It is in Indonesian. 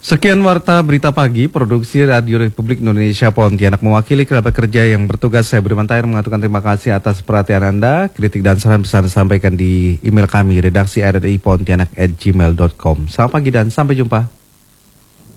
Sekian Warta Berita Pagi, Produksi Radio Republik Indonesia Pontianak. Mewakili kerabat kerja yang bertugas, saya Budiman Tahir mengaturkan terima kasih atas perhatian Anda. Kritik dan saran bisa Anda sampaikan di email kami, redaksi@rri pontianak@gmail.com. Selamat pagi dan sampai jumpa.